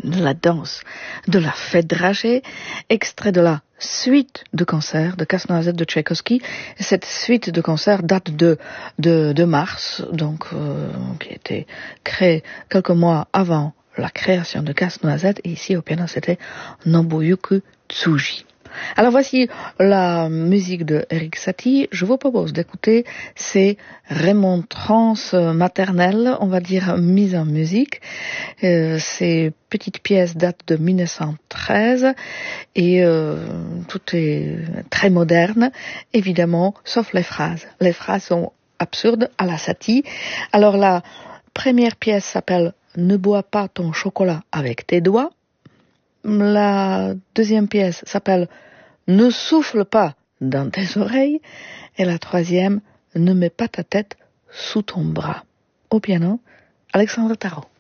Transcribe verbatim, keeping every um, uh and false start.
de la danse, de la fête dragée, extrait de la suite de concerts de Casse-Noisette de Tchaïkovski. Cette suite de concerts date de, de, de mars, donc, euh, qui a été créée quelques mois avant la création de Casse-Noisette, et ici au piano c'était Nobuyuki Tsuji. Alors voici la musique de Erik Satie. Je vous propose d'écouter ces remontrances maternelles, on va dire mises en musique. Euh, ces petites pièces datent de mille neuf cent treize et euh, tout est très moderne, évidemment, sauf les phrases. Les phrases sont absurdes à la Satie. Alors la première pièce s'appelle « Ne bois pas ton chocolat avec tes doigts ». La deuxième pièce s'appelle « Ne souffle pas dans tes oreilles » et la troisième « Ne mets pas ta tête sous ton bras ». Au piano, Alexandre Tarot.